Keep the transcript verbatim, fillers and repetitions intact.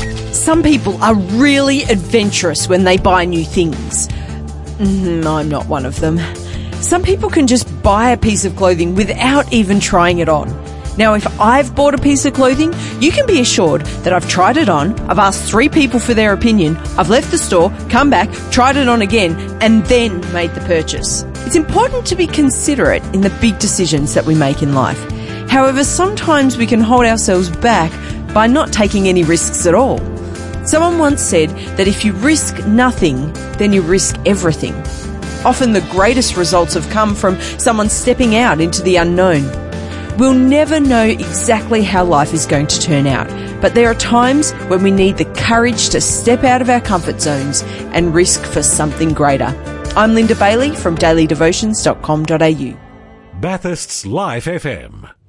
Some people are really adventurous when they buy new things. Mm, I'm not one of them. Some people can just buy a piece of clothing without even trying it on. Now, if I've bought a piece of clothing, you can be assured that I've tried it on, I've asked three people for their opinion, I've left the store, come back, tried it on again, and then made the purchase. It's important to be considerate in the big decisions that we make in life. However, sometimes we can hold ourselves back by not taking any risks at all. Someone once said that if you risk nothing, then you risk everything. Often the greatest results have come from someone stepping out into the unknown. We'll never know exactly how life is going to turn out, but there are times when we need the courage to step out of our comfort zones and risk for something greater. I'm Linda Bailey from daily devotions dot com dot a u. Bathurst's Life F M.